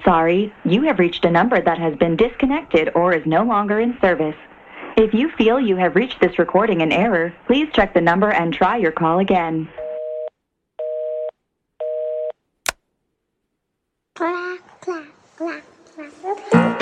sorry, you have reached a number that has been disconnected or is no longer in service. If you feel you have reached this recording in error, please check the number and try your call again. Clap, clap, clap, clap.